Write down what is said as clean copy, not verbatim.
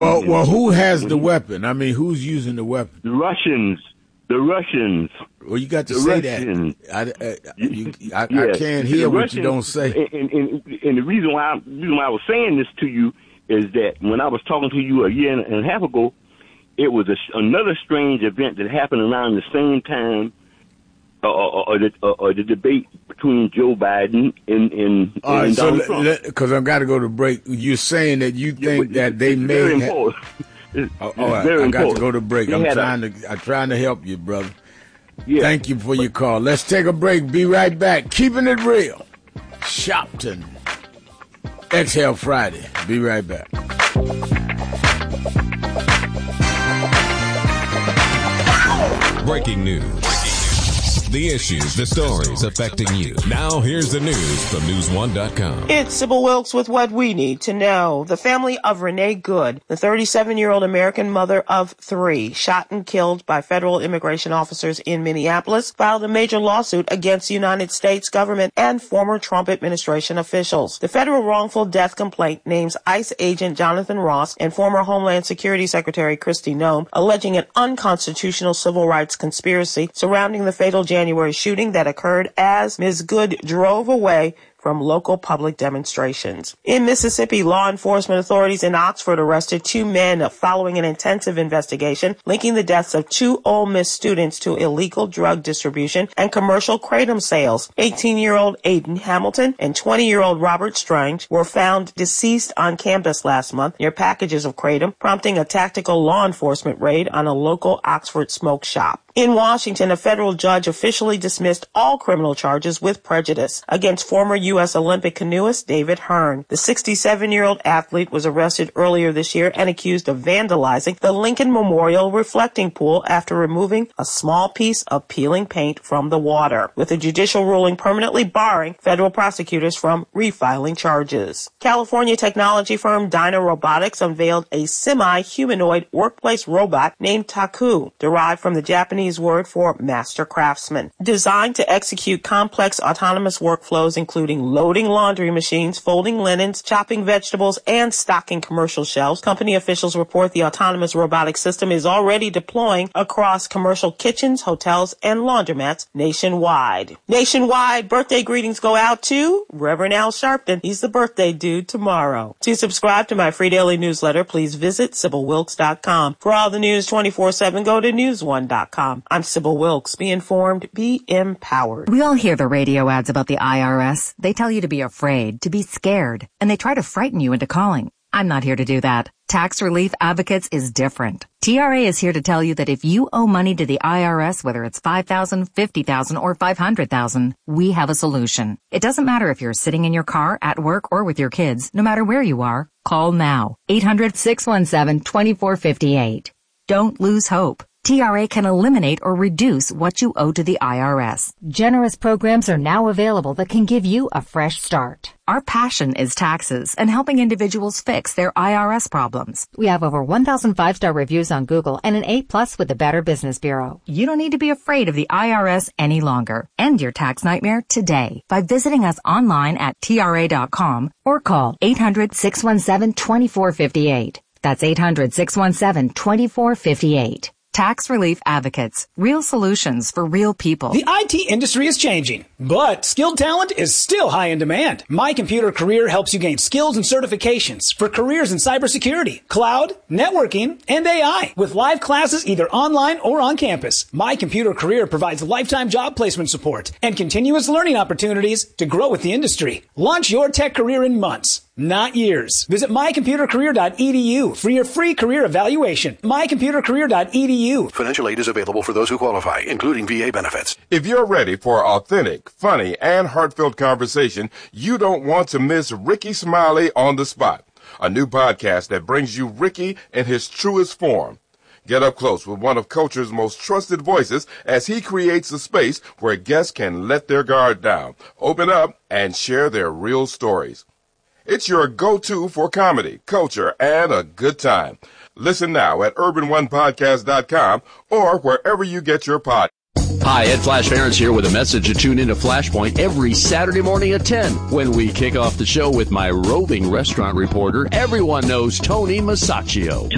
Well, who has the weapon? I mean, who's using the weapon? The Russians. Well, you got to say that. I can't hear what you don't say. And the reason why I was saying this to you is that when I was talking to you a year and a half ago, it was another strange event that happened around the same time, or the debate between Joe Biden and Donald Trump. Because I've got to go to break. You're saying that you think that they may have... All right, I got to go to break. I'm trying to help you, brother. Yeah. Thank you for your call. Let's take a break. Be right back. Keeping it real. Shopton. Exhale Friday. Be right back. Breaking news. The issues, the stories affecting you. Now here's the news from News1.com. It's Sybil Wilkes with what we need to know. The family of Renee Good, the 37-year-old American mother of 3, shot and killed by federal immigration officers in Minneapolis, filed a major lawsuit against the United States government and former Trump administration officials. The federal wrongful death complaint names ICE agent Jonathan Ross and former Homeland Security Secretary Kristi Noem, alleging an unconstitutional civil rights conspiracy surrounding the fatal January shooting that occurred as Ms. Good drove away from local public demonstrations. In Mississippi, law enforcement authorities in Oxford arrested 2 men following an intensive investigation linking the deaths of 2 Ole Miss students to illegal drug distribution and commercial kratom sales. 18-year-old Aiden Hamilton and 20-year-old Robert Strange were found deceased on campus last month near packages of kratom, prompting a tactical law enforcement raid on a local Oxford smoke shop. In Washington, a federal judge officially dismissed all criminal charges with prejudice against former U.S. Olympic canoeist David Hearn. The 67-year-old athlete was arrested earlier this year and accused of vandalizing the Lincoln Memorial reflecting pool after removing a small piece of peeling paint from the water, with a judicial ruling permanently barring federal prosecutors from refiling charges. California technology firm Dyna Robotics unveiled a semi-humanoid workplace robot named Taku, derived from the Japanese word for master craftsman, designed to execute complex autonomous workflows including loading laundry machines, folding linens, chopping vegetables, and stocking commercial shelves. Company officials report the autonomous robotic system is already deploying across commercial kitchens, hotels, and laundromats nationwide. Nationwide, birthday greetings go out to Reverend Al Sharpton. He's the birthday dude tomorrow. To subscribe to my free daily newsletter, please visit SybilWilkes.com. For all the news 24/7, go to News1.com. I'm Sybil Wilkes. Be informed, be empowered. We all hear the radio ads about the IRS. They tell you to be afraid, to be scared, and they try to frighten you into calling. I'm not here to do that. Tax Relief Advocates is different. TRA is here to tell you that if you owe money to the IRS, whether it's $5,000, $50,000, or $500,000, we have a solution. It doesn't matter if you're sitting in your car, at work, or with your kids. No matter where you are, call now. 800-617-2458. Don't lose hope. TRA can eliminate or reduce what you owe to the IRS. Generous programs are now available that can give you a fresh start. Our passion is taxes and helping individuals fix their IRS problems. We have over 1,000 5-star reviews on Google and an A+ with the Better Business Bureau. You don't need to be afraid of the IRS any longer. End your tax nightmare today by visiting us online at TRA.com or call 800-617-2458. That's 800-617-2458. Tax Relief Advocates. Real solutions for real people. The IT industry is changing, but skilled talent is still high in demand. My Computer Career helps you gain skills and certifications for careers in cybersecurity, cloud, networking, and AI with live classes either online or on campus. My Computer Career provides lifetime job placement support and continuous learning opportunities to grow with the industry. Launch your tech career in months, not years. Visit mycomputercareer.edu for your free career evaluation. mycomputercareer.edu. Financial aid is available for those who qualify, including VA benefits. If you're ready for authentic, funny, and heartfelt conversation, you don't want to miss Ricky Smiley on the Spot, a new podcast that brings you Ricky in his truest form. Get up close with one of culture's most trusted voices as he creates a space where guests can let their guard down, open up, and share their real stories. It's your go-to for comedy, culture, and a good time. Listen now at urban1podcast.com or wherever you get your podcast. Hi, Ed Flash Ferentz here with a message to tune into Flashpoint every Saturday morning at 10 when we kick off the show with my roving restaurant reporter. Everyone knows Tony Masaccio.